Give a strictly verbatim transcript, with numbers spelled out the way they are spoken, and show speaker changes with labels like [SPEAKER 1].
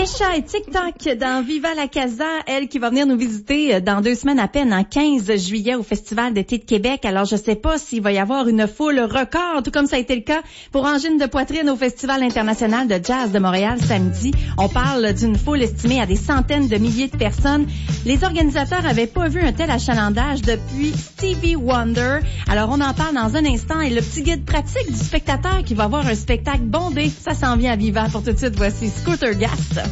[SPEAKER 1] Kesha et TikTok dans Viva la Casa, elle qui va venir nous visiter dans deux semaines à peine, en quinze juillet au Festival d'été de Québec. Alors, je sais pas s'il va y avoir une foule record, tout comme ça a été le cas pour Angine de Poitrine au Festival international de jazz de Montréal samedi. On parle d'une foule estimée à des centaines de milliers de personnes. Les organisateurs avaient pas vu un tel achalandage depuis Stevie Wonder. Alors, on en parle dans un instant et le petit guide pratique du spectateur qui va avoir un spectacle bondé, ça s'en vient à Viva. Pour tout de suite, voici Scooter Gast.